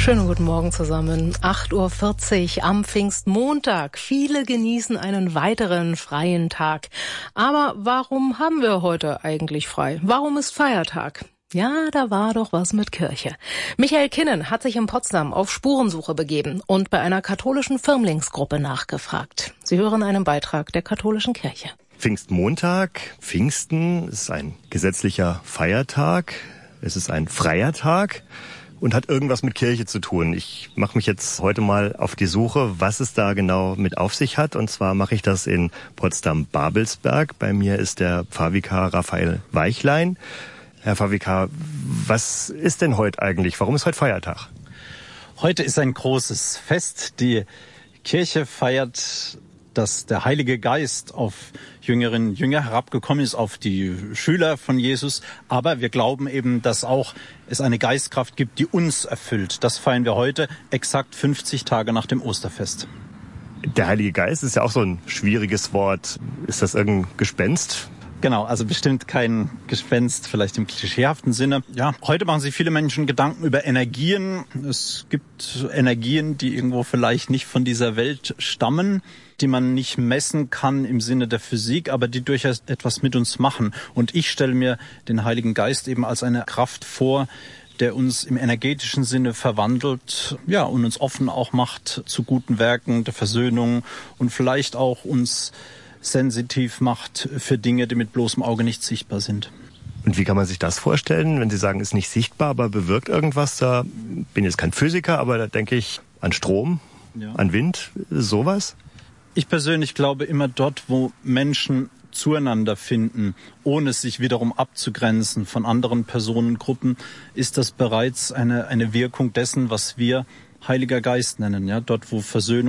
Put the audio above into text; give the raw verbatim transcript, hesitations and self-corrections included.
Schönen guten Morgen zusammen. acht Uhr vierzig am Pfingstmontag. Viele genießen einen weiteren freien Tag. Aber warum haben wir heute eigentlich frei? Warum ist Feiertag? Ja, da war doch was mit Kirche. Michael Kinnen hat sich in Potsdam auf Spurensuche begeben und bei einer katholischen Firmlingsgruppe nachgefragt. Sie hören einen Beitrag der katholischen Kirche. Pfingstmontag, Pfingsten ist ein gesetzlicher Feiertag. Es ist ein freier Tag und hat irgendwas mit Kirche zu tun. Ich mache mich jetzt heute mal auf die Suche, was es da genau mit auf sich hat. Und zwar mache ich das in Potsdam-Babelsberg. Bei mir ist der Pfarrvikar Raphael Weichlein. Herr Pfarrvikar, was ist denn heute eigentlich? Warum ist heute Feiertag? Heute ist ein großes Fest. Die Kirche feiert, dass der Heilige Geist auf Jüngerinnen und Jünger herabgekommen ist, auf die Schüler von Jesus. Aber wir glauben eben, dass auch es eine Geistkraft gibt, die uns erfüllt. Das feiern wir heute, exakt fünfzig Tage nach dem Osterfest. Der Heilige Geist ist ja auch so ein schwieriges Wort. Ist das irgendein Gespenst? Genau, also bestimmt kein Gespenst, vielleicht im klischeehaften Sinne. Ja, heute machen sich viele Menschen Gedanken über Energien. Es gibt Energien, die irgendwo vielleicht nicht von dieser Welt stammen, die man nicht messen kann im Sinne der Physik, aber die durchaus etwas mit uns machen. Und ich stelle mir den Heiligen Geist eben als eine Kraft vor, der uns im energetischen Sinne verwandelt, ja, und uns offen auch macht zu guten Werken der Versöhnung und vielleicht auch uns sensitiv macht für Dinge, die mit bloßem Auge nicht sichtbar sind. Und wie kann man sich das vorstellen, wenn Sie sagen, ist nicht sichtbar, aber bewirkt irgendwas? Da bin jetzt kein Physiker, aber da denke ich an Strom, ja, an Wind, sowas? Ich persönlich glaube immer dort, wo Menschen zueinander finden, ohne sich wiederum abzugrenzen von anderen Personengruppen, ist das bereits eine, eine Wirkung dessen, was wir Heiliger Geist nennen. Ja, dort, wo Versöhnung